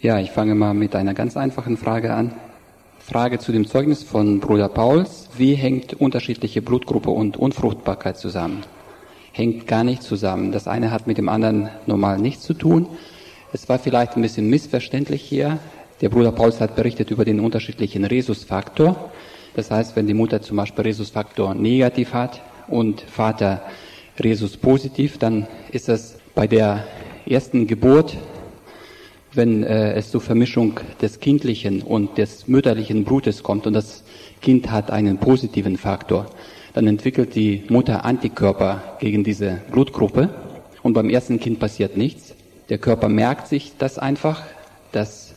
Ja, ich fange mal mit einer ganz einfachen Frage an. Frage zu dem Zeugnis von Bruder Pauls. Wie hängt unterschiedliche Blutgruppe und Unfruchtbarkeit zusammen? Hängt gar nicht zusammen. Das eine hat mit dem anderen normal nichts zu tun. Es war vielleicht ein bisschen missverständlich hier. Der Bruder Pauls hat berichtet über den unterschiedlichen Rhesusfaktor. Das heißt, wenn die Mutter zum Beispiel Rhesusfaktor negativ hat und Vater Rhesus positiv, dann ist das bei der ersten Geburt, wenn es zur Vermischung des kindlichen und des mütterlichen Blutes kommt und das Kind hat einen positiven Faktor, dann entwickelt die Mutter Antikörper gegen diese Blutgruppe und beim ersten Kind passiert nichts. Der Körper merkt sich das einfach, dass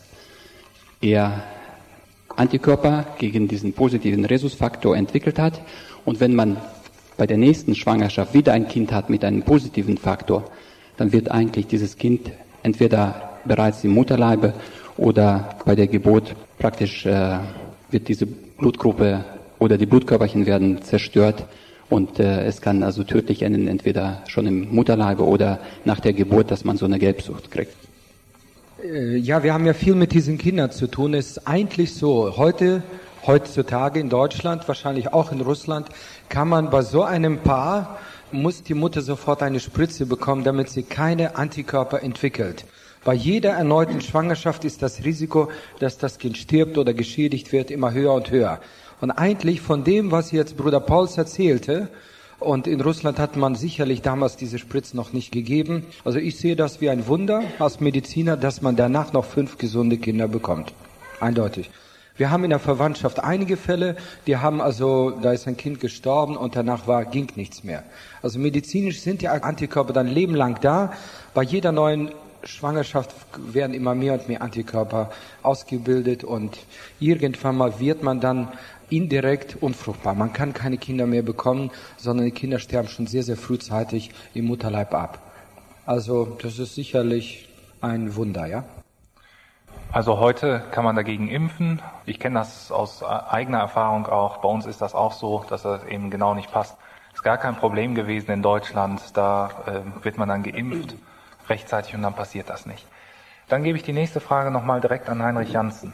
er Antikörper gegen diesen positiven Rhesusfaktor entwickelt hat und wenn man bei der nächsten Schwangerschaft wieder ein Kind hat mit einem positiven Faktor, dann wird eigentlich dieses Kind entweder bereits im Mutterleibe oder bei der Geburt praktisch wird diese Blutgruppe oder die Blutkörperchen werden zerstört und es kann also tödlich enden, entweder schon im Mutterleibe oder nach der Geburt, dass man so eine Gelbsucht kriegt. Ja, wir haben ja viel mit diesen Kindern zu tun. Es ist eigentlich so, heutzutage in Deutschland, wahrscheinlich auch in Russland, kann man bei so einem Paar, muss die Mutter sofort eine Spritze bekommen, damit sie keine Antikörper entwickelt. Bei jeder erneuten Schwangerschaft ist das Risiko, dass das Kind stirbt oder geschädigt wird, immer höher und höher. Und eigentlich von dem, was jetzt Bruder Pauls erzählte, und in Russland hat man sicherlich damals diese Spritzen noch nicht gegeben. Also ich sehe das wie ein Wunder als Mediziner, dass man danach noch 5 gesunde Kinder bekommt. Eindeutig. Wir haben in der Verwandtschaft einige Fälle, da ist ein Kind gestorben und danach ging nichts mehr. Also medizinisch sind die Antikörper dann lebenlang da. Bei jeder neuen Schwangerschaft werden immer mehr und mehr Antikörper ausgebildet und irgendwann mal wird man dann indirekt unfruchtbar. Man kann keine Kinder mehr bekommen, sondern die Kinder sterben schon sehr, sehr frühzeitig im Mutterleib ab. Also das ist sicherlich ein Wunder, ja? Also heute kann man dagegen impfen. Ich kenne das aus eigener Erfahrung auch. Bei uns ist das auch so, dass das eben genau nicht passt. Ist gar kein Problem gewesen in Deutschland. Da wird man dann geimpft rechtzeitig und dann passiert das nicht. Dann gebe ich die nächste Frage nochmal direkt an Heinrich Janssen.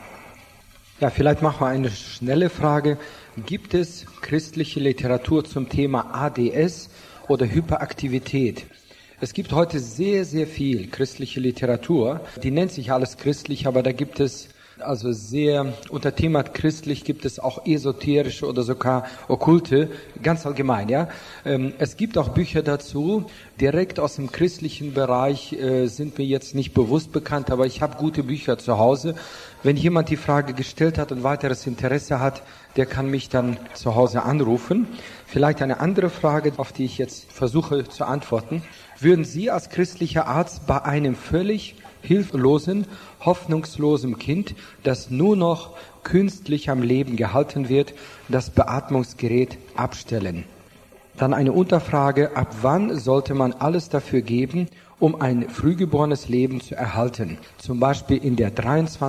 Ja, vielleicht machen wir eine schnelle Frage. Gibt es christliche Literatur zum Thema ADS oder Hyperaktivität? Es gibt heute sehr, sehr viel christliche Literatur. Die nennt sich alles christlich, aber da gibt es also unter Thema christlich gibt es auch esoterische oder sogar okkulte, ganz allgemein, ja. Es gibt auch Bücher dazu, direkt aus dem christlichen Bereich, sind mir jetzt nicht bewusst bekannt, aber ich habe gute Bücher zu Hause. Wenn jemand die Frage gestellt hat und weiteres Interesse hat, der kann mich dann zu Hause anrufen. Vielleicht eine andere Frage, auf die ich jetzt versuche zu antworten. Würden Sie als christlicher Arzt bei einem völlig hilflosen, hoffnungslosen Kind, das nur noch künstlich am Leben gehalten wird, das Beatmungsgerät abstellen? Dann eine Unterfrage, ab wann sollte man alles dafür geben, um ein frühgeborenes Leben zu erhalten? Zum Beispiel in der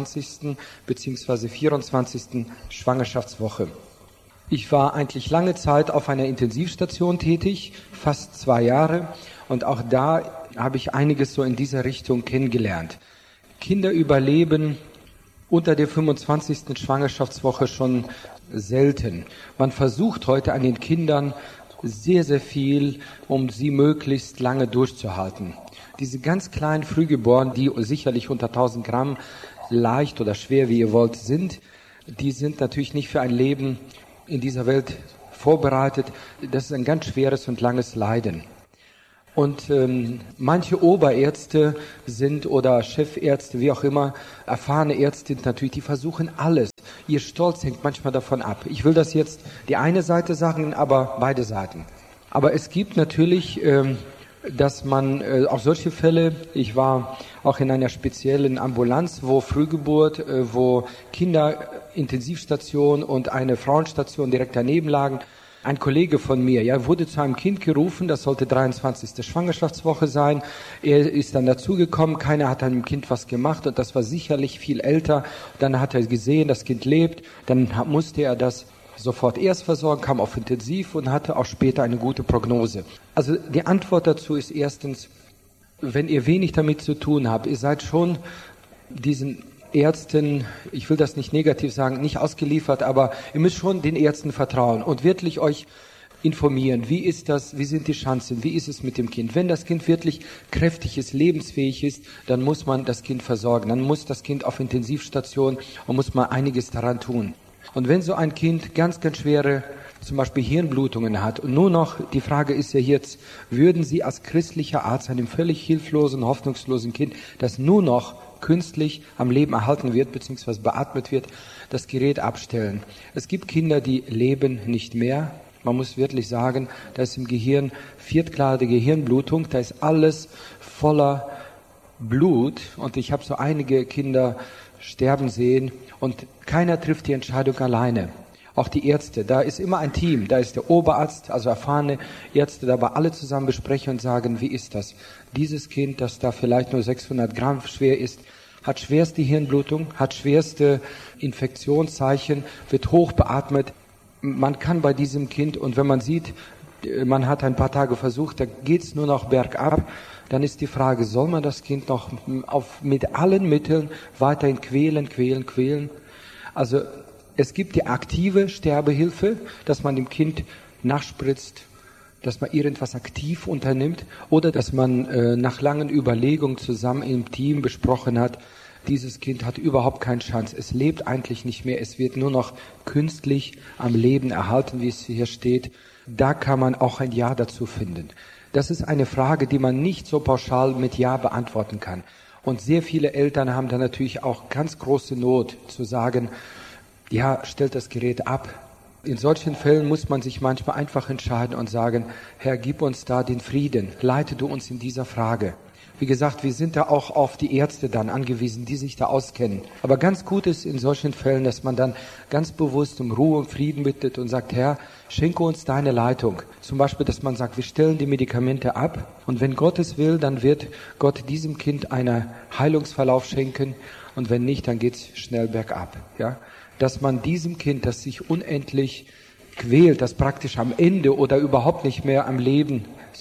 23. bzw. 24. Schwangerschaftswoche. Ich war eigentlich lange Zeit auf einer Intensivstation tätig, fast 2 Jahre, und auch da habe ich einiges so in dieser Richtung kennengelernt. Kinder überleben unter der 25. Schwangerschaftswoche schon selten. Man versucht heute an den Kindern sehr, sehr viel, um sie möglichst lange durchzuhalten. Diese ganz kleinen Frühgeborenen, die sicherlich unter 1000 Gramm leicht oder schwer, wie ihr wollt, sind, die sind natürlich nicht für ein Leben in dieser Welt vorbereitet. Das ist ein ganz schweres und langes Leiden. Und manche Oberärzte sind oder Chefärzte, wie auch immer, erfahrene Ärzte sind natürlich, die versuchen alles. Ihr Stolz hängt manchmal davon ab. Ich will das jetzt die eine Seite sagen, aber beide Seiten. Aber es gibt natürlich, dass man auch solche Fälle, ich war auch in einer speziellen Ambulanz, wo Frühgeburt, wo Kinderintensivstation und eine Frauenstation direkt daneben lagen. Ein Kollege von mir, wurde zu einem Kind gerufen, das sollte 23. Schwangerschaftswoche sein. Er ist dann dazugekommen, keiner hat an dem Kind was gemacht und das war sicherlich viel älter. Dann hat er gesehen, das Kind lebt, dann musste er das sofort erst versorgen, kam auf Intensiv und hatte auch später eine gute Prognose. Also die Antwort dazu ist erstens, wenn ihr wenig damit zu tun habt, ihr seid schon diesen Ärzten, ich will das nicht negativ sagen, nicht ausgeliefert, aber ihr müsst schon den Ärzten vertrauen und wirklich euch informieren. Wie ist das? Wie sind die Chancen? Wie ist es mit dem Kind? Wenn das Kind wirklich kräftig ist, lebensfähig ist, dann muss man das Kind versorgen. Dann muss das Kind auf Intensivstation und muss man einiges daran tun. Und wenn so ein Kind ganz, ganz schwere, zum Beispiel Hirnblutungen hat und nur noch, die Frage ist ja jetzt, würden Sie als christlicher Arzt einem völlig hilflosen, hoffnungslosen Kind, das nur noch künstlich am Leben erhalten wird, beziehungsweise beatmet wird, das Gerät abstellen? Es gibt Kinder, die leben nicht mehr. Man muss wirklich sagen, da ist im Gehirn viertgradige Hirnblutung, da ist alles voller Blut und ich habe so einige Kinder sterben sehen und keiner trifft die Entscheidung alleine. Auch die Ärzte, da ist immer ein Team, da ist der Oberarzt, also erfahrene Ärzte, dabei alle zusammen besprechen und sagen, wie ist das? Dieses Kind, das da vielleicht nur 600 Gramm schwer ist, hat schwerste Hirnblutung, hat schwerste Infektionszeichen, wird hoch beatmet. Man kann bei diesem Kind, und wenn man sieht, man hat ein paar Tage versucht, da geht's nur noch bergab, dann ist die Frage, soll man das Kind noch mit allen Mitteln weiterhin quälen? Also es gibt die aktive Sterbehilfe, dass man dem Kind nachspritzt, dass man irgendwas aktiv unternimmt oder dass man nach langen Überlegungen zusammen im Team besprochen hat, dieses Kind hat überhaupt keine Chance. Es lebt eigentlich nicht mehr. Es wird nur noch künstlich am Leben erhalten, wie es hier steht. Da kann man auch ein Ja dazu finden. Das ist eine Frage, die man nicht so pauschal mit Ja beantworten kann. Und sehr viele Eltern haben da natürlich auch ganz große Not zu sagen, ja, stellt das Gerät ab. In solchen Fällen muss man sich manchmal einfach entscheiden und sagen, Herr, gib uns da den Frieden. Leite du uns in dieser Frage. Wie gesagt, wir sind da auch auf die Ärzte dann angewiesen, die sich da auskennen. Aber ganz gut ist in solchen Fällen, dass man dann ganz bewusst um Ruhe und Frieden bittet und sagt, Herr, schenke uns deine Leitung. Zum Beispiel, dass man sagt, wir stellen die Medikamente ab und wenn Gott es will, dann wird Gott diesem Kind einen Heilungsverlauf schenken und wenn nicht, dann geht's schnell bergab. Ja? Dass man diesem Kind, das sich unendlich quält, das praktisch am Ende oder überhaupt nicht mehr am Leben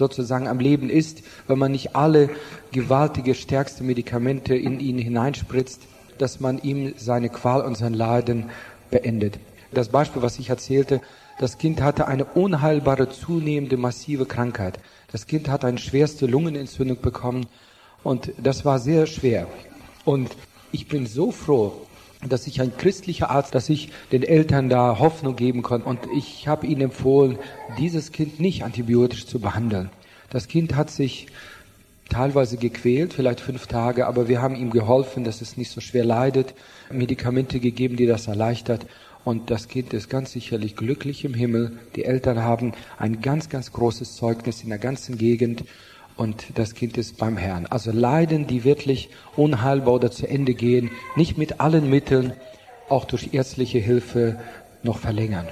ist, wenn man nicht alle gewaltige, stärkste Medikamente in ihn hineinspritzt, dass man ihm seine Qual und sein Leiden beendet. Das Beispiel, was ich erzählte, das Kind hatte eine unheilbare, zunehmende, massive Krankheit. Das Kind hat eine schwerste Lungenentzündung bekommen und das war sehr schwer. Und ich bin so froh, dass ich ein christlicher Arzt, dass ich den Eltern da Hoffnung geben konnte. Und ich habe ihnen empfohlen, dieses Kind nicht antibiotisch zu behandeln. Das Kind hat sich teilweise gequält, vielleicht 5 Tage, aber wir haben ihm geholfen, dass es nicht so schwer leidet, Medikamente gegeben, die das erleichtert. Und das Kind ist ganz sicherlich glücklich im Himmel. Die Eltern haben ein ganz, ganz großes Zeugnis in der ganzen Gegend. Und das Kind ist beim Herrn. Also Leiden, die wirklich unheilbar oder zu Ende gehen, nicht mit allen Mitteln, auch durch ärztliche Hilfe noch verlängern.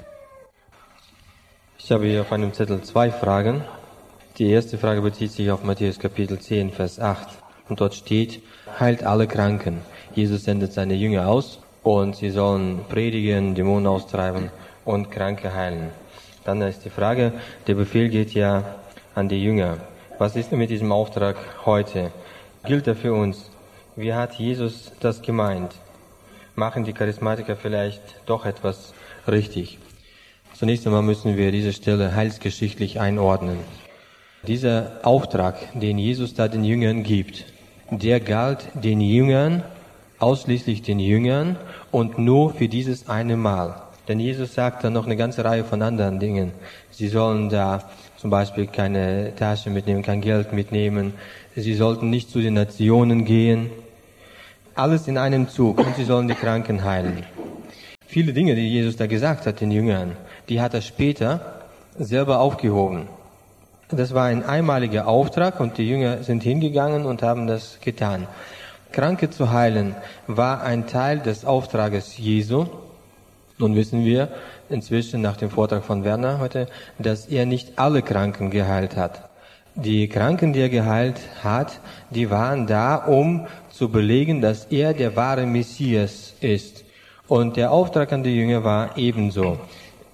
Ich habe hier auf einem Zettel 2 Fragen. Die erste Frage bezieht sich auf Matthäus Kapitel 10, Vers 8. Und dort steht, heilt alle Kranken. Jesus sendet seine Jünger aus und sie sollen predigen, Dämonen austreiben und Kranke heilen. Dann ist die Frage, der Befehl geht ja an die Jünger. Was ist mit diesem Auftrag heute? Gilt er für uns? Wie hat Jesus das gemeint? Machen die Charismatiker vielleicht doch etwas richtig? Zunächst einmal müssen wir diese Stelle heilsgeschichtlich einordnen. Dieser Auftrag, den Jesus da den Jüngern gibt, der galt den Jüngern, ausschließlich den Jüngern und nur für dieses eine Mal. Denn Jesus sagt dann noch eine ganze Reihe von anderen Dingen. Sie sollen da zum Beispiel keine Tasche mitnehmen, kein Geld mitnehmen. Sie sollten nicht zu den Nationen gehen. Alles in einem Zug und sie sollen die Kranken heilen. Viele Dinge, die Jesus da gesagt hat den Jüngern, die hat er später selber aufgehoben. Das war ein einmaliger Auftrag und die Jünger sind hingegangen und haben das getan. Kranke zu heilen war ein Teil des Auftrages Jesu. Nun wissen wir inzwischen nach dem Vortrag von Werner heute, dass er nicht alle Kranken geheilt hat. Die Kranken, die er geheilt hat, die waren da, um zu belegen, dass er der wahre Messias ist. Und der Auftrag an die Jünger war ebenso.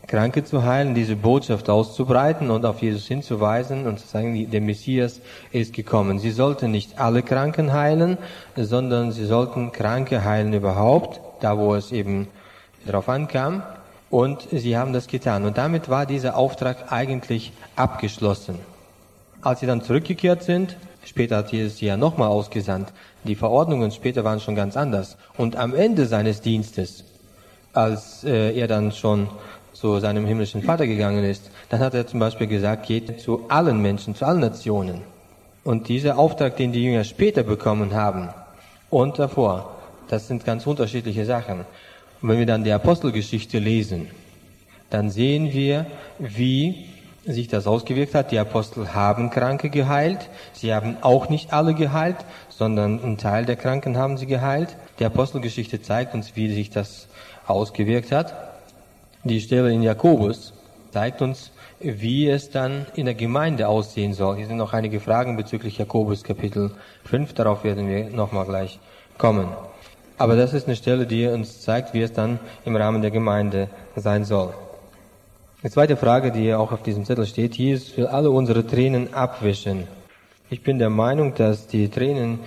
Kranke zu heilen, diese Botschaft auszubreiten und auf Jesus hinzuweisen und zu sagen, der Messias ist gekommen. Sie sollten nicht alle Kranken heilen, sondern sie sollten Kranke heilen überhaupt, da wo es eben darauf ankam. Und sie haben das getan. Und damit war dieser Auftrag eigentlich abgeschlossen. Als sie dann zurückgekehrt sind, später hat Jesus sie ja nochmal ausgesandt, die Verordnungen später waren schon ganz anders. Und am Ende seines Dienstes, als er dann schon zu seinem himmlischen Vater gegangen ist, dann hat er zum Beispiel gesagt, geht zu allen Menschen, zu allen Nationen. Und dieser Auftrag, den die Jünger später bekommen haben und davor, das sind ganz unterschiedliche Sachen. Und wenn wir dann die Apostelgeschichte lesen, dann sehen wir, wie sich das ausgewirkt hat. Die Apostel haben Kranke geheilt. Sie haben auch nicht alle geheilt, sondern einen Teil der Kranken haben sie geheilt. Die Apostelgeschichte zeigt uns, wie sich das ausgewirkt hat. Die Stelle in Jakobus zeigt uns, wie es dann in der Gemeinde aussehen soll. Hier sind noch einige Fragen bezüglich Jakobus Kapitel 5. Darauf werden wir nochmal gleich kommen. Aber das ist eine Stelle, die uns zeigt, wie es dann im Rahmen der Gemeinde sein soll. Die zweite Frage, die auch auf diesem Zettel steht, Jesus will alle unsere Tränen abwischen. Ich bin der Meinung, dass die Tränen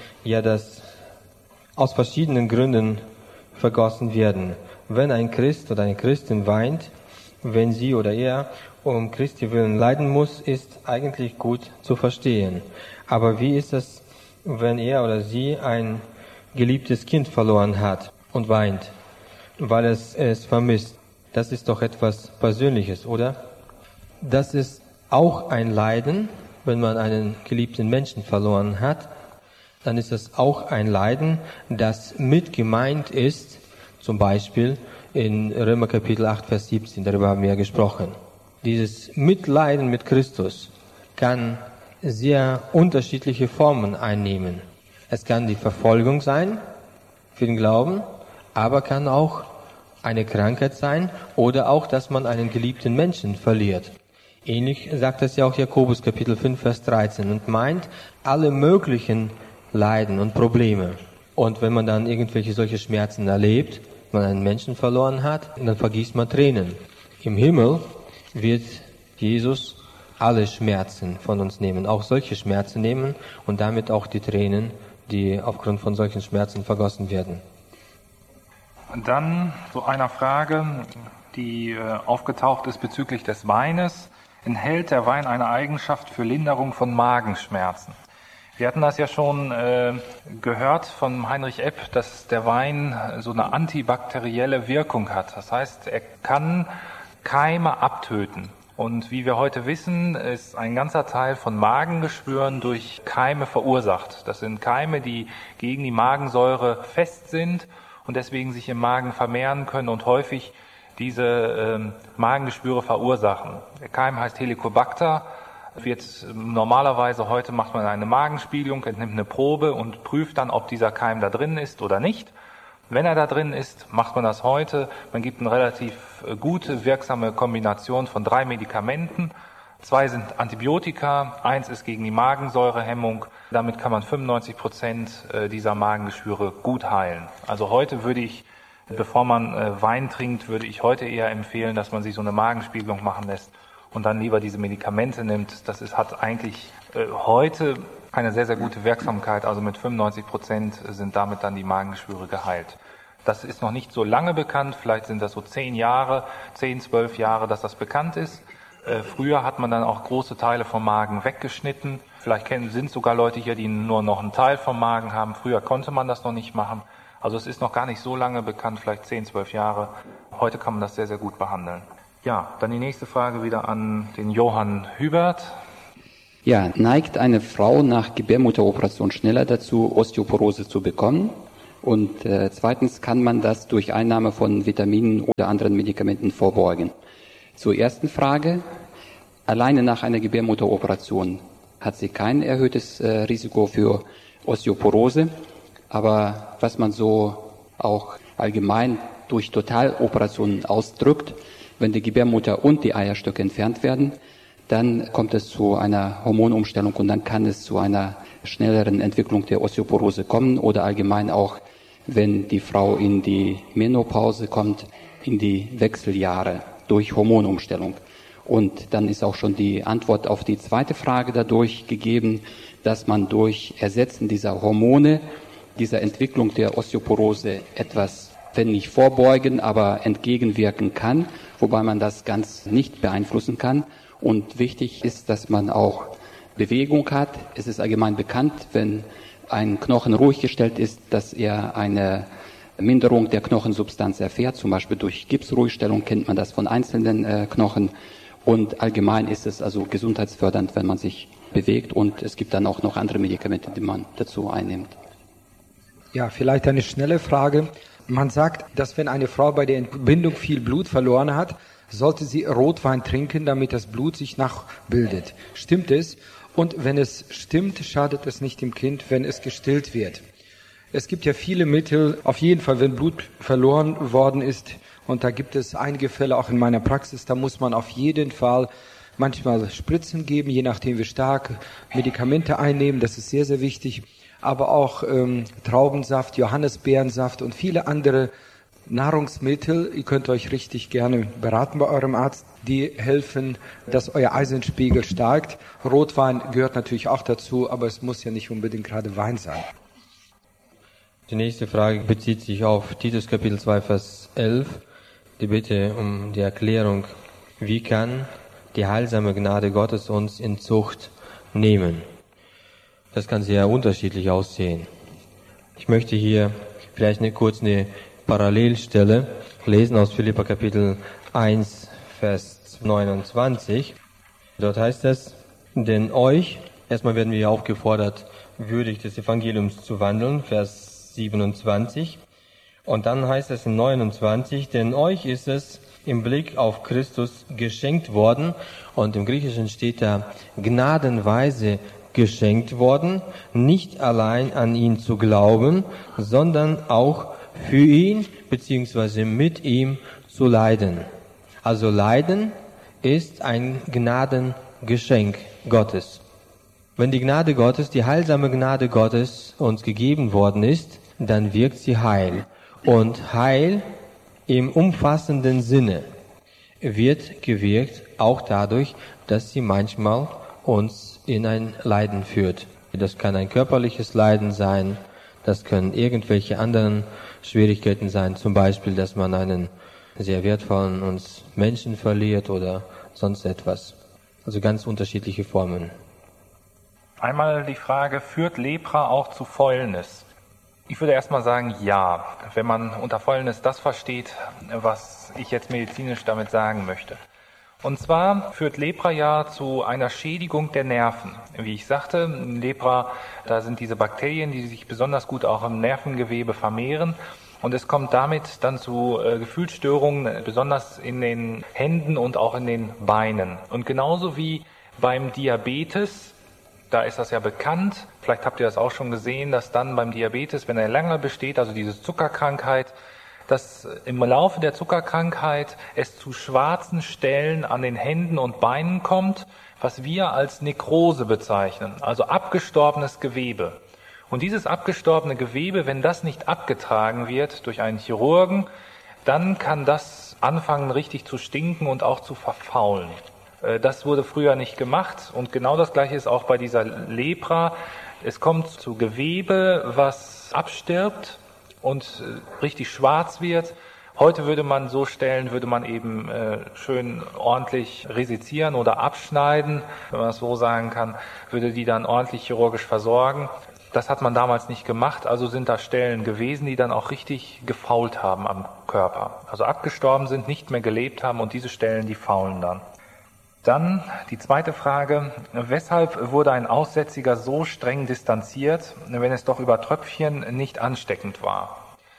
aus verschiedenen Gründen vergossen werden. Wenn ein Christ oder eine Christin weint, wenn sie oder er um Christi willen leiden muss, ist eigentlich gut zu verstehen. Aber wie ist es, wenn er oder sie ein geliebtes Kind verloren hat und weint, weil es vermisst? Das ist doch etwas Persönliches, oder? Das ist auch ein Leiden, wenn man einen geliebten Menschen verloren hat. Dann ist es auch ein Leiden, das mit gemeint ist, zum Beispiel in Römer Kapitel 8, Vers 17, darüber haben wir ja gesprochen. Dieses Mitleiden mit Christus kann sehr unterschiedliche Formen einnehmen. Es kann die Verfolgung sein für den Glauben, aber kann auch eine Krankheit sein oder auch, dass man einen geliebten Menschen verliert. Ähnlich sagt es ja auch Jakobus Kapitel 5, Vers 13 und meint alle möglichen Leiden und Probleme. Und wenn man dann irgendwelche solche Schmerzen erlebt, wenn man einen Menschen verloren hat, dann vergießt man Tränen. Im Himmel wird Jesus alle Schmerzen von uns nehmen, auch solche Schmerzen nehmen und damit auch die Tränen, die aufgrund von solchen Schmerzen vergossen werden. Dann zu einer Frage, die aufgetaucht ist bezüglich des Weines. Enthält der Wein eine Eigenschaft für Linderung von Magenschmerzen? Wir hatten das ja schon gehört von Heinrich Epp, dass der Wein so eine antibakterielle Wirkung hat. Das heißt, er kann Keime abtöten. Und wie wir heute wissen, ist ein ganzer Teil von Magengeschwüren durch Keime verursacht. Das sind Keime, die gegen die Magensäure fest sind und deswegen sich im Magen vermehren können und häufig diese Magengeschwüre verursachen. Der Keim heißt Helicobacter, normalerweise heute macht man eine Magenspiegelung, entnimmt eine Probe und prüft dann, ob dieser Keim da drin ist oder nicht. Wenn er da drin ist, macht man das heute. Man gibt eine relativ gute, wirksame Kombination von 3 Medikamenten. 2 sind Antibiotika, 1 ist gegen die Magensäurehemmung. Damit kann man 95% dieser Magengeschwüre gut heilen. Also heute würde ich, bevor man Wein trinkt, würde ich heute eher empfehlen, dass man sich so eine Magenspiegelung machen lässt und dann lieber diese Medikamente nimmt. Das hat eigentlich heute eine sehr, sehr gute Wirksamkeit. Also mit 95% sind damit dann die Magengeschwüre geheilt. Das ist noch nicht so lange bekannt. Vielleicht sind das so 10, 12 Jahre, dass das bekannt ist. Früher hat man dann auch große Teile vom Magen weggeschnitten. Vielleicht sind sogar Leute hier, die nur noch einen Teil vom Magen haben. Früher konnte man das noch nicht machen. Also es ist noch gar nicht so lange bekannt, vielleicht 10, 12 Jahre. Heute kann man das sehr, sehr gut behandeln. Ja, dann die nächste Frage wieder an den Johann Hubert. Ja, neigt eine Frau nach Gebärmutteroperation schneller dazu, Osteoporose zu bekommen? Und zweitens, kann man das durch Einnahme von Vitaminen oder anderen Medikamenten vorbeugen? Zur ersten Frage. Alleine nach einer Gebärmutteroperation hat sie kein erhöhtes Risiko für Osteoporose. Aber was man so auch allgemein durch Totaloperationen ausdrückt, wenn die Gebärmutter und die Eierstöcke entfernt werden, dann kommt es zu einer Hormonumstellung und dann kann es zu einer schnelleren Entwicklung der Osteoporose kommen oder allgemein auch, wenn die Frau in die Menopause kommt, in die Wechseljahre. durch Hormonumstellung. Und dann ist auch schon die Antwort auf die zweite Frage dadurch gegeben, dass man durch Ersetzen dieser Hormone, dieser Entwicklung der Osteoporose etwas, wenn nicht vorbeugen, aber entgegenwirken kann, wobei man das ganz nicht beeinflussen kann. Und wichtig ist, dass man auch Bewegung hat. Es ist allgemein bekannt, wenn ein Knochen ruhig gestellt ist, dass er eine Minderung der Knochensubstanz erfährt. Zum Beispiel durch Gipsruhigstellung kennt man das von einzelnen Knochen. Und allgemein ist es also gesundheitsfördernd, wenn man sich bewegt. Und es gibt dann auch noch andere Medikamente, die man dazu einnimmt. Ja, vielleicht eine schnelle Frage. Man sagt, dass wenn eine Frau bei der Entbindung viel Blut verloren hat, sollte sie Rotwein trinken, damit das Blut sich nachbildet. Stimmt es? Und wenn es stimmt, schadet es nicht dem Kind, wenn es gestillt wird. Es gibt ja viele Mittel, auf jeden Fall, wenn Blut verloren worden ist, und da gibt es einige Fälle auch in meiner Praxis, da muss man auf jeden Fall manchmal Spritzen geben, je nachdem wie stark Medikamente einnehmen, das ist sehr, sehr wichtig. Aber auch Traubensaft, Johannisbeerensaft und viele andere Nahrungsmittel, ihr könnt euch richtig gerne beraten bei eurem Arzt, die helfen, dass euer Eisenspiegel steigt. Rotwein gehört natürlich auch dazu, aber es muss ja nicht unbedingt gerade Wein sein. Die nächste Frage bezieht sich auf Titus Kapitel 2, Vers 11. Die Bitte um die Erklärung, wie kann die heilsame Gnade Gottes uns in Zucht nehmen? Das kann sehr unterschiedlich aussehen. Ich möchte hier vielleicht kurz eine Parallelstelle lesen aus Philipper Kapitel 1, Vers 29. Dort heißt es, denn euch, erstmal werden wir aufgefordert, würdig des Evangeliums zu wandeln, Vers 27. Und dann heißt es in 29, denn euch ist es im Blick auf Christus geschenkt worden, und im Griechischen steht da gnadenweise geschenkt worden, nicht allein an ihn zu glauben, sondern auch für ihn bzw. mit ihm zu leiden. Also Leiden ist ein Gnadengeschenk Gottes. Wenn die Gnade Gottes, die heilsame Gnade Gottes uns gegeben worden ist, dann wirkt sie Heil. Und Heil im umfassenden Sinne wird gewirkt auch dadurch, dass sie manchmal uns in ein Leiden führt. Das kann ein körperliches Leiden sein, das können irgendwelche anderen Schwierigkeiten sein, zum Beispiel, dass man einen sehr wertvollen uns Menschen verliert oder sonst etwas. Also ganz unterschiedliche Formen. Einmal die Frage, führt Lepra auch zu Fäulnis? Ich würde erstmal sagen, ja, wenn man unter Fäulnis das versteht, was ich jetzt medizinisch damit sagen möchte. Und zwar führt Lepra ja zu einer Schädigung der Nerven. Wie ich sagte, Lepra, da sind diese Bakterien, die sich besonders gut auch im Nervengewebe vermehren. Und es kommt damit dann zu Gefühlsstörungen, besonders in den Händen und auch in den Beinen. Und genauso wie beim Diabetes, da ist das ja bekannt, vielleicht habt ihr das auch schon gesehen, dass dann beim Diabetes, wenn er länger besteht, also diese Zuckerkrankheit, dass im Laufe der Zuckerkrankheit es zu schwarzen Stellen an den Händen und Beinen kommt, was wir als Nekrose bezeichnen, also abgestorbenes Gewebe. Und dieses abgestorbene Gewebe, wenn das nicht abgetragen wird durch einen Chirurgen, dann kann das anfangen richtig zu stinken und auch zu verfaulen. Das wurde früher nicht gemacht und genau das Gleiche ist auch bei dieser Lepra. Es kommt zu Gewebe, was abstirbt und richtig schwarz wird. Heute würde man so stellen, würde man eben schön ordentlich resizieren oder abschneiden, wenn man das so sagen kann, würde die dann ordentlich chirurgisch versorgen. Das hat man damals nicht gemacht, also sind da Stellen gewesen, die dann auch richtig gefault haben am Körper. Also abgestorben sind, nicht mehr gelebt haben und diese Stellen, die faulen dann. Dann die zweite Frage, weshalb wurde ein Aussätziger so streng distanziert, wenn es doch über Tröpfchen nicht ansteckend war?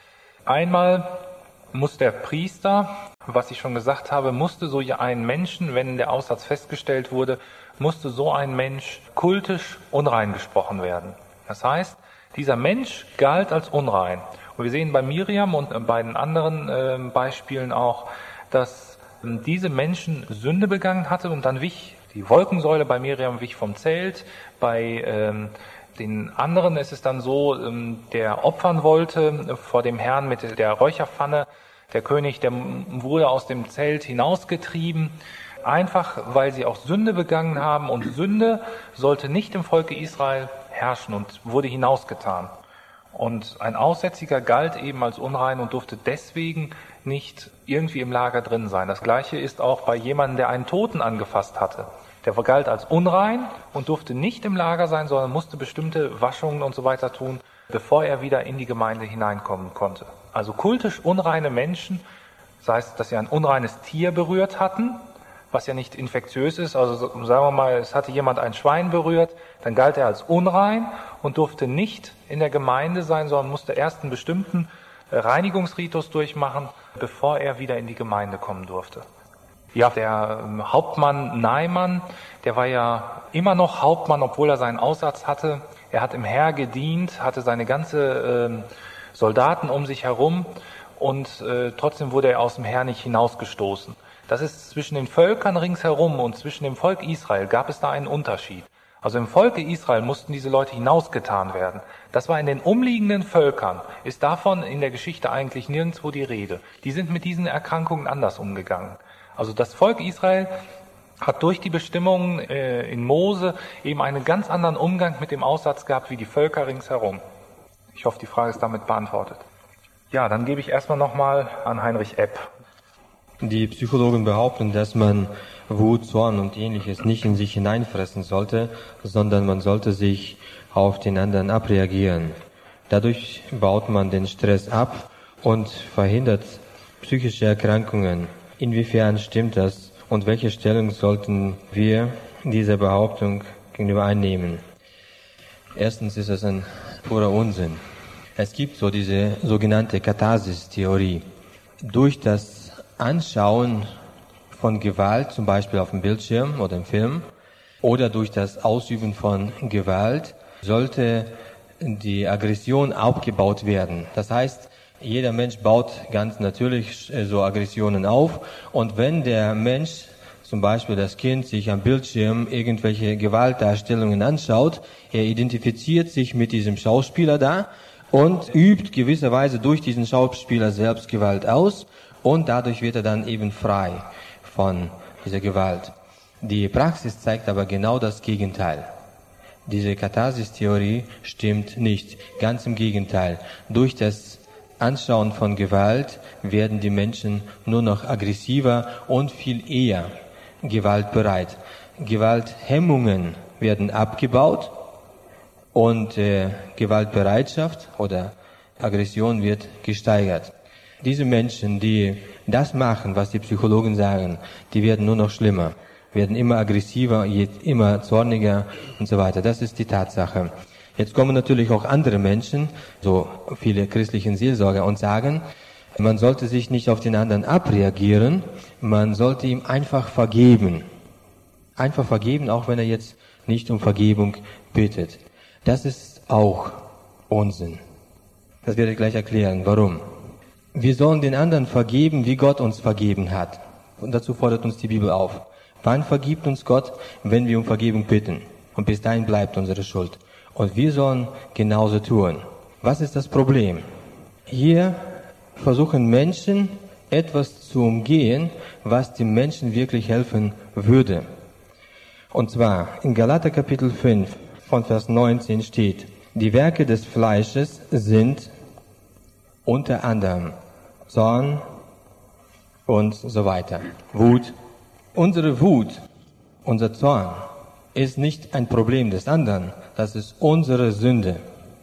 Einmal muss der Priester, was ich schon gesagt habe, musste so einen Menschen, wenn der Aussatz festgestellt wurde, musste so ein Mensch kultisch unrein gesprochen werden. Das heißt, dieser Mensch galt als unrein. Und wir sehen bei Miriam und bei den anderen Beispielen auch, dass diese Menschen Sünde begangen hatte und dann wich die Wolkensäule bei Miriam wich vom Zelt. Bei den anderen ist es dann so, der opfern wollte vor dem Herrn mit der Räucherpfanne. Der König, der wurde aus dem Zelt hinausgetrieben, einfach weil sie auch Sünde begangen haben. Und Sünde sollte nicht im Volke Israel herrschen und wurde hinausgetan. Und ein Aussätziger galt eben als unrein und durfte deswegen nicht irgendwie im Lager drin sein. Das Gleiche ist auch bei jemandem, der einen Toten angefasst hatte. Der galt als unrein und durfte nicht im Lager sein, sondern musste bestimmte Waschungen und so weiter tun, bevor er wieder in die Gemeinde hineinkommen konnte. Also kultisch unreine Menschen, sei es, dass sie ein unreines Tier berührt hatten, was ja nicht infektiös ist, also sagen wir mal, es hatte jemand ein Schwein berührt, dann galt er als unrein und durfte nicht in der Gemeinde sein, sondern musste erst einen bestimmten Reinigungsritus durchmachen, bevor er wieder in die Gemeinde kommen durfte. Ja, der Hauptmann Naaman, der war ja immer noch Hauptmann, obwohl er seinen Aussatz hatte. Er hat im Heer gedient, hatte seine ganze Soldaten um sich herum und trotzdem wurde er aus dem Heer nicht hinausgestoßen. Das ist zwischen den Völkern ringsherum und zwischen dem Volk Israel gab es da einen Unterschied. Also im Volke Israel mussten diese Leute hinausgetan werden. Das war in den umliegenden Völkern, ist davon in der Geschichte eigentlich nirgendwo die Rede. Die sind mit diesen Erkrankungen anders umgegangen. Also das Volk Israel hat durch die Bestimmungen in Mose eben einen ganz anderen Umgang mit dem Aussatz gehabt wie die Völker ringsherum. Ich hoffe, die Frage ist damit beantwortet. Ja, dann gebe ich erstmal nochmal an Heinrich Epp. Die Psychologen behaupten, dass man Wut, Zorn und Ähnliches nicht in sich hineinfressen sollte, sondern man sollte sich auf den anderen abreagieren. Dadurch baut man den Stress ab und verhindert psychische Erkrankungen. Inwiefern stimmt das und welche Stellung sollten wir dieser Behauptung gegenüber einnehmen? Erstens ist es ein purer Unsinn. Es gibt so diese sogenannte Katharsis-Theorie. Durch das Anschauen von Gewalt, zum Beispiel auf dem Bildschirm oder im Film, oder durch das Ausüben von Gewalt, sollte die Aggression aufgebaut werden. Das heißt, jeder Mensch baut ganz natürlich so Aggressionen auf, und wenn der Mensch, zum Beispiel das Kind, sich am Bildschirm irgendwelche Gewaltdarstellungen anschaut, er identifiziert sich mit diesem Schauspieler da und übt gewisserweise durch diesen Schauspieler selbst Gewalt aus, und dadurch wird er dann eben frei von dieser Gewalt. Die Praxis zeigt aber genau das Gegenteil. Diese Katharsis-Theorie stimmt nicht. Ganz im Gegenteil. Durch das Anschauen von Gewalt werden die Menschen nur noch aggressiver und viel eher gewaltbereit. Gewalthemmungen werden abgebaut und Gewaltbereitschaft oder Aggression wird gesteigert. Diese Menschen, die das machen, was die Psychologen sagen, die werden nur noch schlimmer, werden immer aggressiver, immer zorniger und so weiter. Das ist die Tatsache. Jetzt kommen natürlich auch andere Menschen, so viele christlichen Seelsorger, und sagen, man sollte sich nicht auf den anderen abreagieren, man sollte ihm einfach vergeben. Einfach vergeben, auch wenn er jetzt nicht um Vergebung bittet. Das ist auch Unsinn. Das werde ich gleich erklären. Warum? Wir sollen den anderen vergeben, wie Gott uns vergeben hat. Und dazu fordert uns die Bibel auf. Wann vergibt uns Gott? Wenn wir um Vergebung bitten. Und bis dahin bleibt unsere Schuld. Und wir sollen genauso tun. Was ist das Problem? Hier versuchen Menschen, etwas zu umgehen, was dem Menschen wirklich helfen würde. Und zwar in Galater Kapitel 5 von Vers 19 steht, die Werke des Fleisches sind unter anderem Zorn und so weiter. Wut. Unsere Wut, unser Zorn ist nicht ein Problem des anderen, das ist unsere Sünde.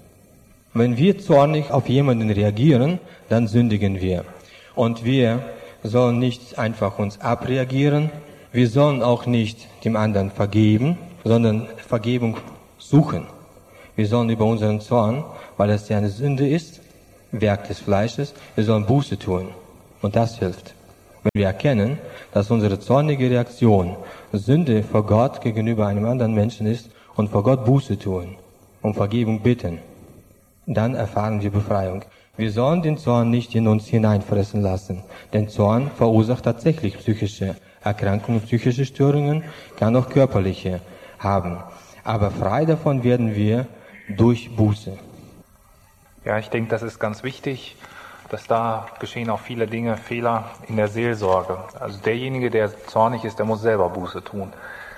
Wenn wir zornig auf jemanden reagieren, dann sündigen wir. Und wir sollen nicht einfach uns abreagieren, wir sollen auch nicht dem anderen vergeben, sondern Vergebung suchen. Wir sollen über unseren Zorn, weil das ja eine Sünde ist, Werk des Fleisches, wir sollen Buße tun. Und das hilft. Wenn wir erkennen, dass unsere zornige Reaktion Sünde vor Gott gegenüber einem anderen Menschen ist und vor Gott Buße tun, um Vergebung bitten, dann erfahren wir Befreiung. Wir sollen den Zorn nicht in uns hineinfressen lassen, denn Zorn verursacht tatsächlich psychische Erkrankungen, psychische Störungen, kann auch körperliche haben. Aber frei davon werden wir durch Buße. Ja, ich denke, das ist ganz wichtig, dass da geschehen auch viele Dinge, Fehler in der Seelsorge. Also derjenige, der zornig ist, der muss selber Buße tun.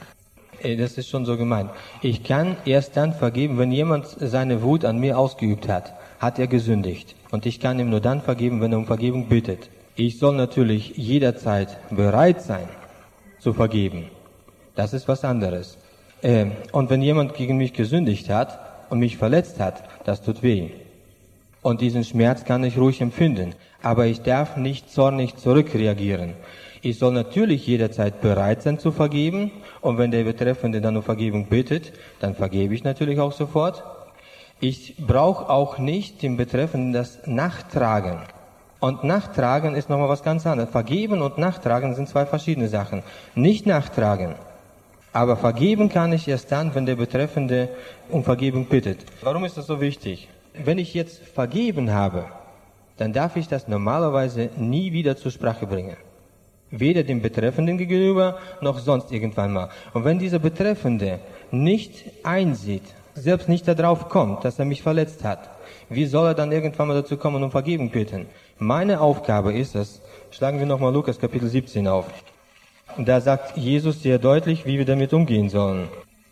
Das ist schon so gemeint. Ich kann erst dann vergeben, wenn jemand seine Wut an mir ausgeübt hat er gesündigt. Und ich kann ihm nur dann vergeben, wenn er um Vergebung bittet. Ich soll natürlich jederzeit bereit sein, zu vergeben. Das ist was anderes. Und wenn jemand gegen mich gesündigt hat und mich verletzt hat, das tut weh. Und diesen Schmerz kann ich ruhig empfinden. Aber ich darf nicht zornig zurückreagieren. Ich soll natürlich jederzeit bereit sein zu vergeben. Und wenn der Betreffende dann um Vergebung bittet, dann vergebe ich natürlich auch sofort. Ich brauche auch nicht dem Betreffenden das Nachtragen. Und Nachtragen ist nochmal was ganz anderes. Vergeben und Nachtragen sind zwei verschiedene Sachen. Nicht nachtragen. Aber vergeben kann ich erst dann, wenn der Betreffende um Vergebung bittet. Warum ist das so wichtig? Wenn ich jetzt vergeben habe, dann darf ich das normalerweise nie wieder zur Sprache bringen. Weder dem Betreffenden gegenüber, noch sonst irgendwann mal. Und wenn dieser Betreffende nicht einsieht, selbst nicht darauf kommt, dass er mich verletzt hat, wie soll er dann irgendwann mal dazu kommen und um Vergebung bitten? Meine Aufgabe ist es, schlagen wir nochmal Lukas Kapitel 17 auf. Da sagt Jesus sehr deutlich, wie wir damit umgehen sollen.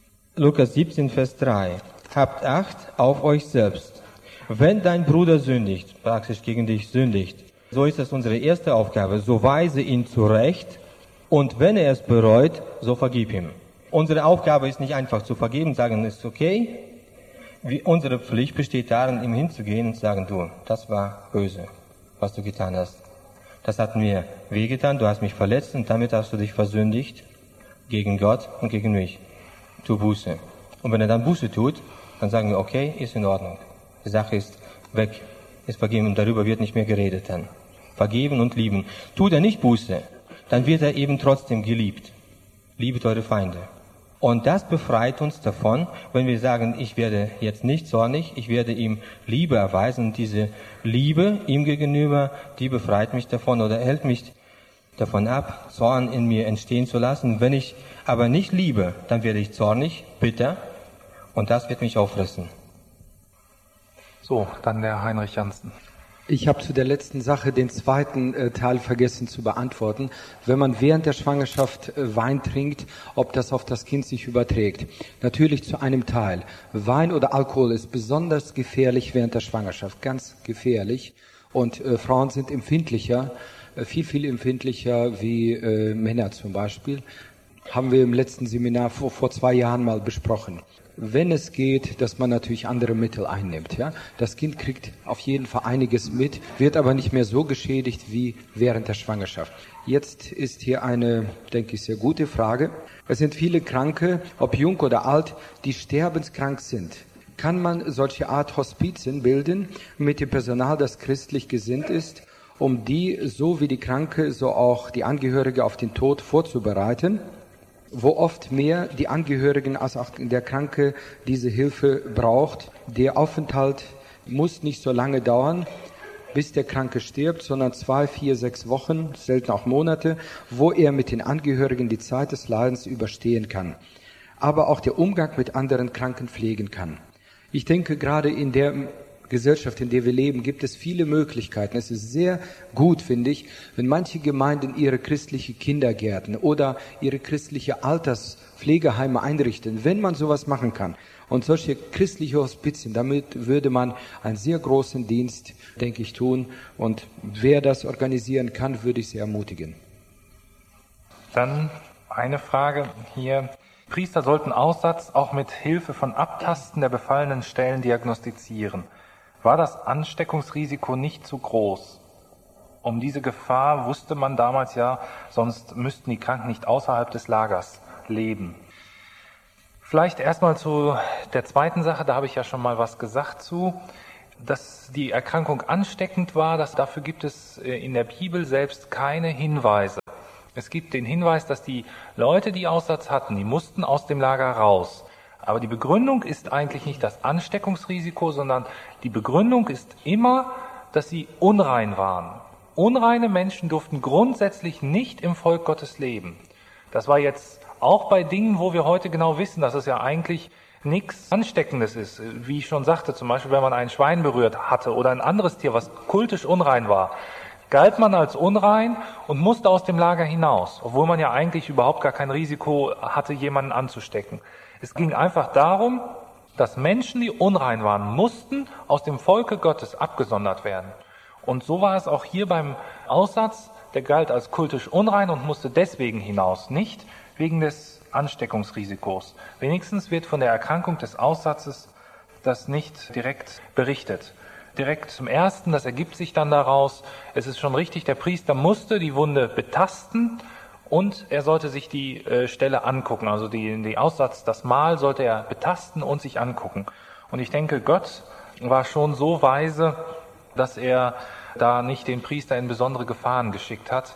Lukas 17, Vers 3. Habt Acht auf euch selbst. Wenn dein Bruder sündigt, praktisch gegen dich sündigt, so ist es unsere erste Aufgabe, so weise ihn zurecht und wenn er es bereut, so vergib ihm. Unsere Aufgabe ist nicht einfach zu vergeben, sagen, ist okay. Unsere Pflicht besteht darin, ihm hinzugehen und zu sagen, du, das war böse, was du getan hast. Das hat mir wehgetan, du hast mich verletzt und damit hast du dich versündigt gegen Gott und gegen mich. Tu Buße. Und wenn er dann Buße tut, dann sagen wir, okay, ist in Ordnung. Die Sache ist weg, ist vergeben und darüber wird nicht mehr geredet dann. Vergeben und lieben. Tut er nicht Buße, dann wird er eben trotzdem geliebt. Liebet eure Feinde. Und das befreit uns davon, wenn wir sagen, ich werde jetzt nicht zornig, ich werde ihm Liebe erweisen. Und diese Liebe ihm gegenüber, die befreit mich davon oder hält mich davon ab, Zorn in mir entstehen zu lassen. Wenn ich aber nicht liebe, dann werde ich zornig, bitter und das wird mich auffressen. So, dann der Heinrich Janssen. Ich habe zu der letzten Sache den zweiten Teil vergessen zu beantworten. Wenn man während der Schwangerschaft Wein trinkt, ob das auf das Kind sich überträgt. Natürlich zu einem Teil. Wein oder Alkohol ist besonders gefährlich während der Schwangerschaft, ganz gefährlich. Und Frauen sind empfindlicher, viel empfindlicher wie Männer zum Beispiel. Haben wir im letzten Seminar vor 2 Jahren mal besprochen. Wenn es geht, dass man natürlich andere Mittel einnimmt. Ja? Das Kind kriegt auf jeden Fall einiges mit, wird aber nicht mehr so geschädigt wie während der Schwangerschaft. Jetzt ist hier eine, denke ich, sehr gute Frage. Es sind viele Kranke, ob jung oder alt, die sterbenskrank sind. Kann man solche Art Hospizien bilden mit dem Personal, das christlich gesinnt ist, um die, so wie die Kranke, so auch die Angehörige auf den Tod vorzubereiten? Wo oft mehr die Angehörigen als auch der Kranke diese Hilfe braucht. Der Aufenthalt muss nicht so lange dauern, bis der Kranke stirbt, sondern 2, 4, 6 Wochen, selten auch Monate, wo er mit den Angehörigen die Zeit des Leidens überstehen kann. Aber auch der Umgang mit anderen Kranken pflegen kann. Ich denke, gerade in der Gesellschaft, in der wir leben, gibt es viele Möglichkeiten. Es ist sehr gut, finde ich, wenn manche Gemeinden ihre christliche Kindergärten oder ihre christliche Alterspflegeheime einrichten, wenn man sowas machen kann. Und solche christliche Hospizien, damit würde man einen sehr großen Dienst, denke ich, tun. Und wer das organisieren kann, würde ich sehr ermutigen. Dann eine Frage hier. Priester sollten Aussatz auch mit Hilfe von Abtasten der befallenen Stellen diagnostizieren. War das Ansteckungsrisiko nicht zu groß? Um diese Gefahr wusste man damals ja, sonst müssten die Kranken nicht außerhalb des Lagers leben. Vielleicht erstmal zu der zweiten Sache, da habe ich ja schon mal was gesagt zu, dass die Erkrankung ansteckend war, dafür gibt es in der Bibel selbst keine Hinweise. Es gibt den Hinweis, dass die Leute, die Aussatz hatten, die mussten aus dem Lager raus. Aber die Begründung ist eigentlich nicht das Ansteckungsrisiko, sondern die Begründung ist immer, dass sie unrein waren. Unreine Menschen durften grundsätzlich nicht im Volk Gottes leben. Das war jetzt auch bei Dingen, wo wir heute genau wissen, dass es ja eigentlich nichts Ansteckendes ist. Wie ich schon sagte, zum Beispiel, wenn man ein Schwein berührt hatte oder ein anderes Tier, was kultisch unrein war, galt man als unrein und musste aus dem Lager hinaus, obwohl man ja eigentlich überhaupt gar kein Risiko hatte, jemanden anzustecken. Es ging einfach darum, dass Menschen, die unrein waren, mussten aus dem Volke Gottes abgesondert werden. Und so war es auch hier beim Aussatz, der galt als kultisch unrein und musste deswegen hinaus, nicht wegen des Ansteckungsrisikos. Wenigstens wird von der Erkrankung des Aussatzes das nicht direkt berichtet. Direkt zum Ersten, das ergibt sich dann daraus, es ist schon richtig, der Priester musste die Wunde betasten und er sollte sich die Stelle angucken, also die Aussatz, das Mal sollte er betasten und sich angucken. Und ich denke, Gott war schon so weise, dass er da nicht den Priester in besondere Gefahren geschickt hat,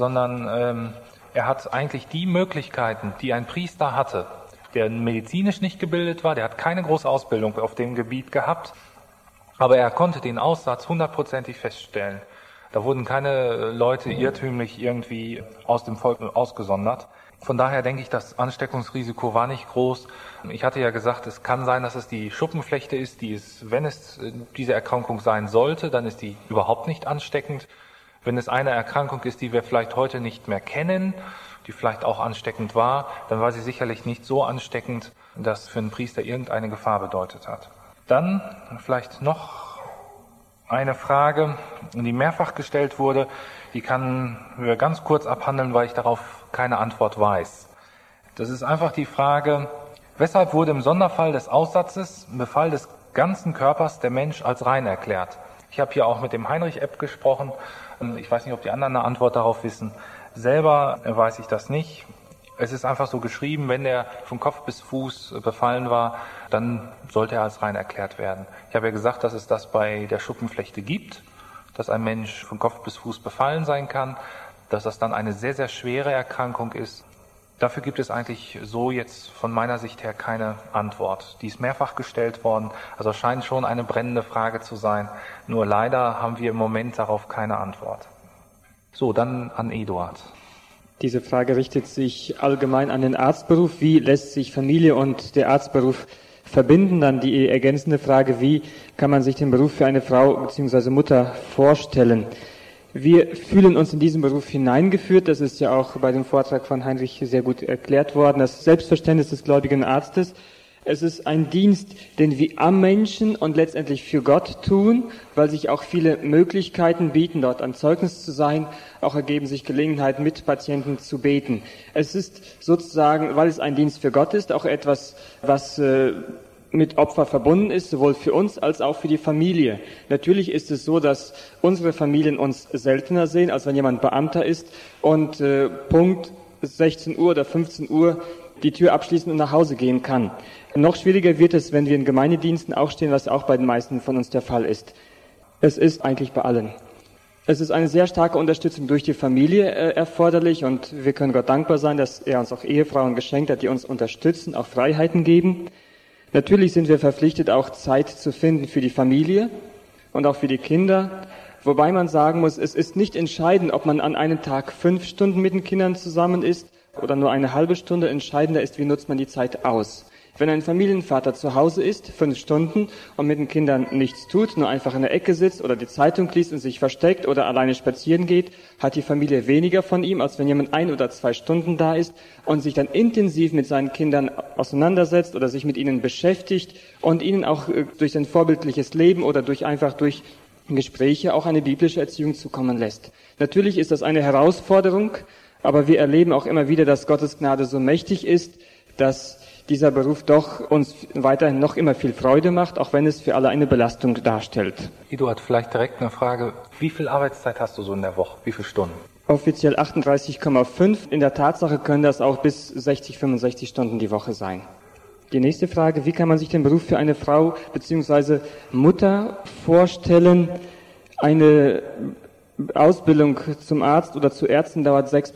sondern er hat eigentlich die Möglichkeiten, die ein Priester hatte, der medizinisch nicht gebildet war, der hat keine große Ausbildung auf dem Gebiet gehabt, aber er konnte den Aussatz 100%ig feststellen. Da wurden keine Leute irrtümlich irgendwie aus dem Volk ausgesondert. Von daher denke ich, das Ansteckungsrisiko war nicht groß. Ich hatte ja gesagt, es kann sein, dass es die Schuppenflechte ist, wenn es diese Erkrankung sein sollte, dann ist die überhaupt nicht ansteckend. Wenn es eine Erkrankung ist, die wir vielleicht heute nicht mehr kennen, die vielleicht auch ansteckend war, dann war sie sicherlich nicht so ansteckend, dass für einen Priester irgendeine Gefahr bedeutet hat. Dann vielleicht noch eine Frage, die mehrfach gestellt wurde, die kann wir ganz kurz abhandeln, weil ich darauf keine Antwort weiß. Das ist einfach die Frage, weshalb wurde im Sonderfall des Aussatzes, im Befall des ganzen Körpers, der Mensch als rein erklärt? Ich habe hier auch mit dem Heinrich-Epp gesprochen. Ich weiß nicht, ob die anderen eine Antwort darauf wissen. Selber weiß ich das nicht. Es ist einfach so geschrieben, wenn er von Kopf bis Fuß befallen war, dann sollte er als rein erklärt werden. Ich habe ja gesagt, dass es das bei der Schuppenflechte gibt, dass ein Mensch von Kopf bis Fuß befallen sein kann, dass das dann eine sehr, sehr schwere Erkrankung ist. Dafür gibt es eigentlich so jetzt von meiner Sicht her keine Antwort. Die ist mehrfach gestellt worden, also scheint schon eine brennende Frage zu sein. Nur leider haben wir im Moment darauf keine Antwort. So, dann an Eduard. Diese Frage richtet sich allgemein an den Arztberuf. Wie lässt sich Familie und der Arztberuf verbinden? Dann die ergänzende Frage, wie kann man sich den Beruf für eine Frau bzw. Mutter vorstellen? Wir fühlen uns in diesen Beruf hineingeführt. Das ist ja auch bei dem Vortrag von Heinrich sehr gut erklärt worden. Das Selbstverständnis des gläubigen Arztes. Es ist ein Dienst, den wir am Menschen und letztendlich für Gott tun, weil sich auch viele Möglichkeiten bieten, dort ein Zeugnis zu sein. Auch ergeben sich Gelegenheiten, mit Patienten zu beten. Es ist sozusagen, weil es ein Dienst für Gott ist, auch etwas, was mit Opfer verbunden ist, sowohl für uns als auch für die Familie. Natürlich ist es so, dass unsere Familien uns seltener sehen, als wenn jemand Beamter ist und Punkt 16 Uhr oder 15 Uhr die Tür abschließen und nach Hause gehen kann. Noch schwieriger wird es, wenn wir in Gemeindediensten auch stehen, was auch bei den meisten von uns der Fall ist. Es ist eigentlich bei allen. Es ist eine sehr starke Unterstützung durch die Familie erforderlich und wir können Gott dankbar sein, dass er uns auch Ehefrauen geschenkt hat, die uns unterstützen, auch Freiheiten geben. Natürlich sind wir verpflichtet, auch Zeit zu finden für die Familie und auch für die Kinder. Wobei man sagen muss, es ist nicht entscheidend, ob man an einem Tag 5 Stunden mit den Kindern zusammen ist oder nur eine halbe Stunde. Entscheidender ist, wie nutzt man die Zeit aus. Wenn ein Familienvater zu Hause ist, 5 Stunden und mit den Kindern nichts tut, nur einfach in der Ecke sitzt oder die Zeitung liest und sich versteckt oder alleine spazieren geht, hat die Familie weniger von ihm, als wenn jemand 1 oder 2 Stunden da ist und sich dann intensiv mit seinen Kindern auseinandersetzt oder sich mit ihnen beschäftigt und ihnen auch durch sein vorbildliches Leben oder durch Gespräche auch eine biblische Erziehung zukommen lässt. Natürlich ist das eine Herausforderung, aber wir erleben auch immer wieder, dass Gottes Gnade so mächtig ist, dass dieser Beruf doch uns weiterhin noch immer viel Freude macht, auch wenn es für alle eine Belastung darstellt. Eduard, vielleicht direkt eine Frage. Wie viel Arbeitszeit hast du so in der Woche? Wie viele Stunden? Offiziell 38,5. In der Tatsache können das auch bis 60, 65 Stunden die Woche sein. Die nächste Frage, wie kann man sich den Beruf für eine Frau bzw. Mutter vorstellen? Eine Ausbildung zum Arzt oder zu Ärzten dauert 6